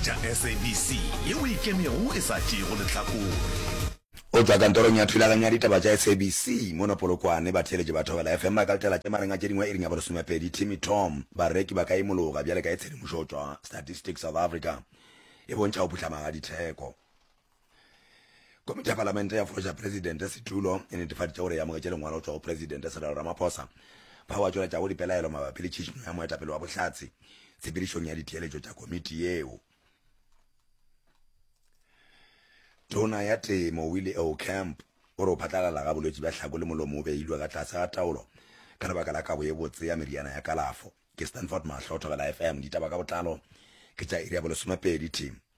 tša SABC ye o ikemego e sa tšego lehlakore o tswa kantorong ya thulaganya ditaba tša SABC monopolokwane ba theletše batho ba la FM ba ka tela tše marenga tše dingwe e ring ya bolesomepedi Timmy Tom bareki ba ka imologa bjale ka e tshedimošo tšwa Statistics South Africa e bontšha go phutlama ga ditheko. Komiti ya Palamente ya Forja President Situlo e netefaditše gore ya amogetše lengwalo go tšwa go President Cyril Ramaphosa ba wa tšwela tša go dipelaelo mabapi le tšhišino ya moetapele wa bohlatse tshepedišong ya ditheeletšo tša komiti yeo. Tona ya temo Willie O'Camp o re o phatlalala ga bolwetši bja hlako le molomo o beilwe ka tlase ga taolo ka lebaka la kabo ye botse ya meriana ya kalafo ke Stanford Mahlo thobela FM ditaba ka botlalo ke tša iri ya bolesomepedi team.